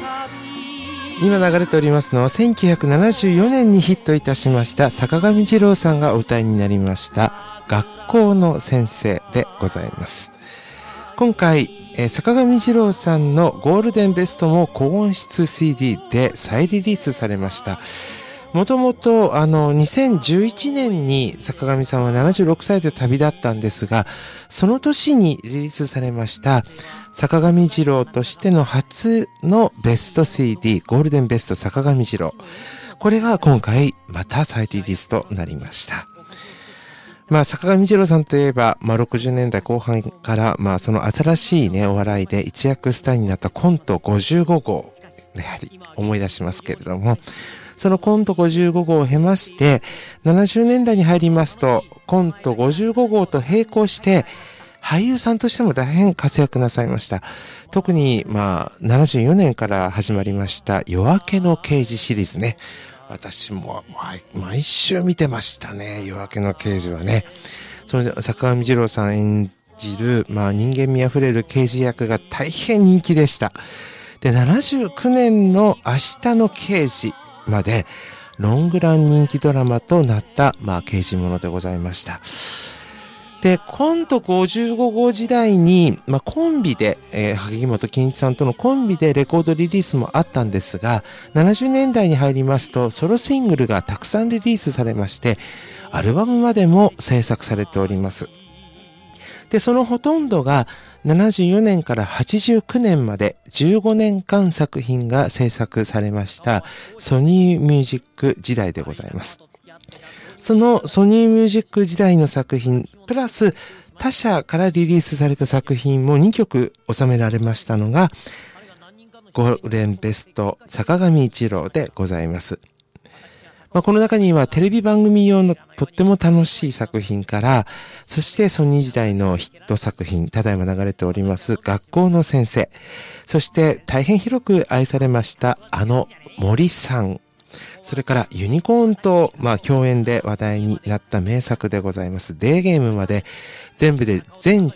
今流れておりますのは1974年にヒットいたしました坂上二郎さんがお歌いになりました学校の先生でございます。今回、坂上二郎さんのゴールデンベストも高音質 CD で再リリースされました。もともと2011年に坂上さんは76歳で旅立ったんですが、その年にリリースされました坂上二郎としての初のベスト CD ゴールデンベスト坂上二郎、これが今回また再リリースとなりました。坂上二郎さんといえば、60年代後半から、その新しいね、お笑いで一躍スターになったコント55号、やはり思い出しますけれども、そのコント55号を経まして、70年代に入りますと、コント55号と並行して、俳優さんとしても大変活躍なさいました。特に、74年から始まりました、夜明けの刑事シリーズね。私も毎週見てましたね、夜明けの刑事はね。その坂上二郎さん演じる、人間味あふれる刑事役が大変人気でした。で、79年の明日の刑事までロングラン人気ドラマとなった、刑事ものでございました。で、コント55号時代に、コンビで、萩本欽一さんとのコンビでレコードリリースもあったんですが、70年代に入りますと、ソロシングルがたくさんリリースされまして、アルバムまでも制作されております。で、そのほとんどが74年から89年まで15年間作品が制作されましたソニーミュージック時代でございます。そのソニーミュージック時代の作品プラス他社からリリースされた作品も2曲収められましたのがゴールデンベスト坂上一郎でございます。この中にはテレビ番組用のとっても楽しい作品から、そしてソニー時代のヒット作品、ただいま流れております学校の先生、そして大変広く愛されました森さん、それからユニコーンと、共演で話題になった名作でございますデーゲームまで全部で全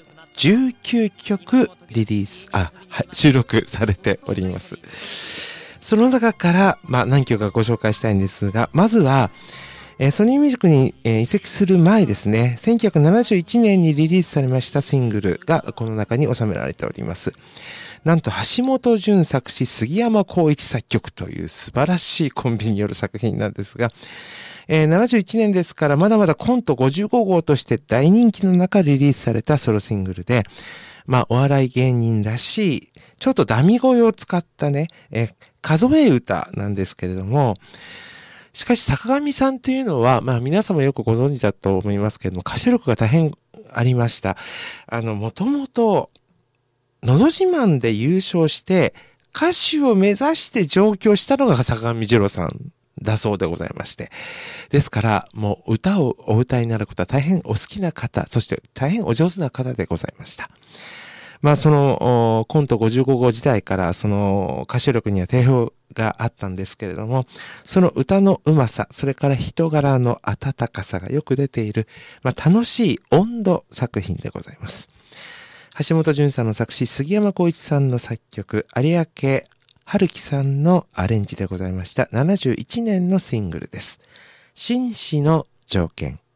19曲収録されております。その中から、何曲かご紹介したいんですが、まずは、ソニーミュージックに、移籍する前ですね、1971年にリリースされましたシングルがこの中に収められております。なんと橋本淳作詞、杉山浩一作曲という素晴らしいコンビによる作品なんですが、71年ですからまだまだコント55号として大人気の中リリースされたソロシングルで、お笑い芸人らしい、ちょっとダミ声を使ったね、数え歌なんですけれども、しかし坂上さんというのは、皆様よくご存知だと思いますけれども、歌唱力が大変ありました。もともと、のど自慢で優勝して、歌手を目指して上京したのが坂上二郎さんだそうでございまして。ですから、もう歌をお歌いになることは大変お好きな方、そして大変お上手な方でございました。そのコント55号時代からその歌唱力には定評があったんですけれども、その歌のうまさ、それから人柄の温かさがよく出ている、楽しい温度作品でございます。橋本淳さんの作詞、杉山浩一さんの作曲、有明春樹さんのアレンジでございました71年のシングルです。紳士の条件。